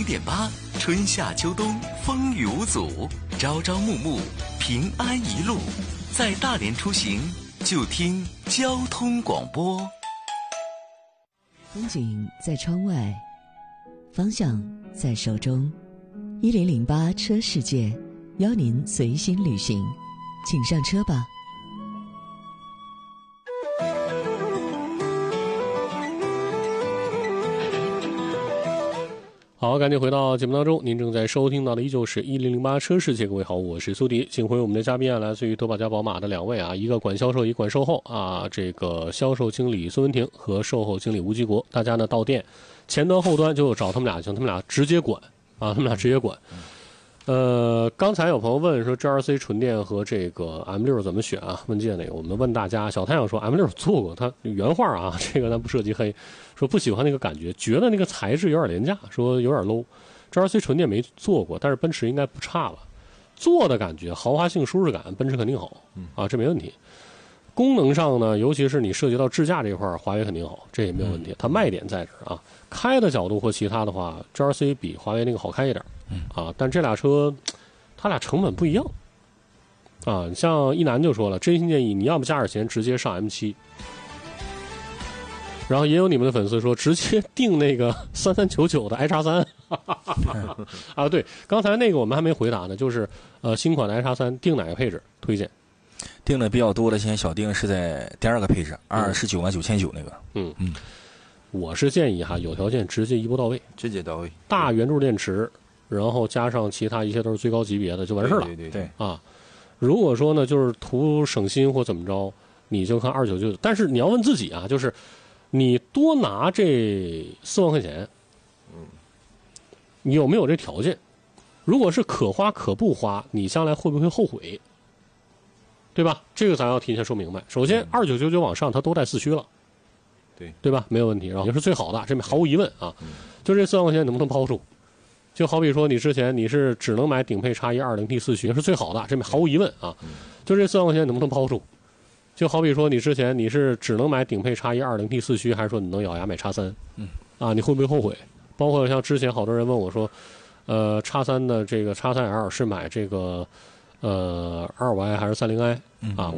95.8，春夏秋冬风雨无阻，朝朝暮暮平安一路。在大连出行就听交通广播。 风景在窗外，方向在手中。1008车世界，邀您随心旅行，请上车吧。 好，赶紧回到节目当中，您正在收听到的依旧是1008车世界。各位好，我是苏迪。请回我们的嘉宾来自于德保加宝马的两位啊，一个管销售，一管售后啊。这个销售经理孙文婷和售后经理吴吉国，大家呢到店前端后端就找他们俩，请他们俩直接管啊，他们俩直接管。刚才有朋友问说 GRC 纯电和这个 M6 怎么选啊？问界那个，我们问大家，小太阳说 M6 做过，他原话啊，这个咱不涉及黑，说不喜欢那个感觉，觉得那个材质有点廉价，说有点 low。GRC 纯电没做过，但是奔驰应该不差了。做的感觉，豪华性、舒适感，奔驰肯定好啊，这没问题。功能上呢，尤其是你涉及到智驾这块，华为肯定好，这也没有问题。它卖点在这儿啊。开的角度或其他的话 ，GRC 比华为那个好开一点啊。但这俩车，它俩成本不一样啊。像一楠就说了，真心建议你要不加点钱直接上 M7。然后也有你们的粉丝说，直接订那个3399的 iX3 啊。对，刚才那个我们还没回答呢，就是新款的 iX3 订哪个配置推荐？ 订的比较多的，现在小订是在第二个配置，299900那个。 我是建议哈，有条件直接一步到位， 直接到位。 大圆柱电池，然后加上其他一切都是最高级别的就完事了。 对啊，如果说呢，就是图省心或怎么着，你就看299。但是你要问自己啊，就是你多拿这4万块钱，你有没有这条件？如果是可花可不花，你将来会不会后悔？对吧？这个咱要提前说明白。首先，2999往上它都带4驱了。对吧？没有问题，然后也是最好的，这毫无疑问啊。就这4万块钱能不能抛出？就好比说你之前你是只能买顶配叉1 2.0T 4驱，也是最好的，这毫无疑问啊。就这4万块钱能不能抛出？就好比说你之前你是只能买顶配叉1 2.0T 4驱，还是说你能咬牙买叉3？啊，你会不会后悔？包括像之前好多人问我说，叉3的这个叉3L是买这个2.5i 还是30i 啊？